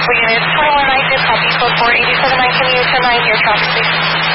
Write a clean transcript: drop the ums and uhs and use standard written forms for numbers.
Bravo unit 2192, copy code 4879, can you turn 9 your traffic, please?